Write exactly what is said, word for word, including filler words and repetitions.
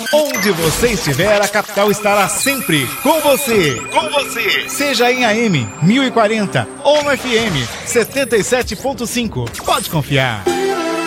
Onde você estiver, a capital estará sempre com você. Com você. Seja em A M mil e quarenta ou no F M setenta e sete ponto cinco. Pode confiar.